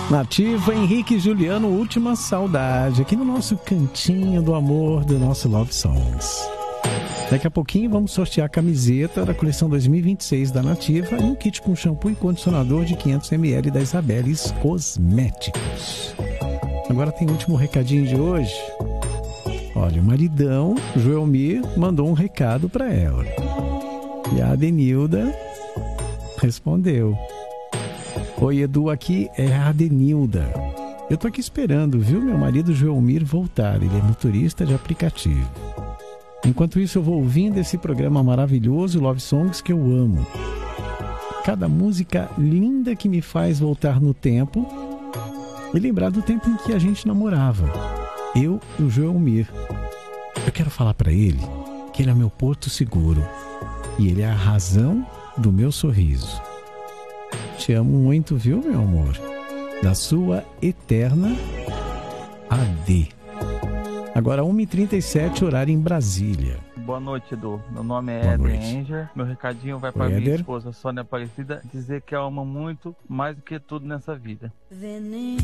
Nativa, Henrique e Juliano, Última Saudade, aqui no nosso cantinho do amor do nosso Love Songs. Daqui a pouquinho vamos sortear a camiseta da coleção 2026 da Nativa e um kit com shampoo e condicionador de 500 ml da Isabeles Cosméticos. Agora tem o último recadinho de hoje. Olha, o maridão, Joelmir, mandou um recado para ela. E a Adenilda respondeu. Oi, Edu, aqui é a Adenilda. Eu tô aqui esperando, viu, meu marido Joelmir voltar. Ele é motorista de aplicativo. Enquanto isso, eu vou ouvindo esse programa maravilhoso, Love Songs, que eu amo. Cada música linda que me faz voltar no tempo e lembrar do tempo em que a gente namorava. Eu e o Joelmir. Eu quero falar pra ele que ele é meu porto seguro e ele é a razão do meu sorriso. Te amo muito, viu, meu amor? Da sua eterna AD. Agora 1h37, horário em Brasília. Boa noite, Edu. Meu nome é Eder Enger. Meu recadinho vai para minha esposa Sônia Aparecida dizer que a ama muito, mais do que tudo nessa vida.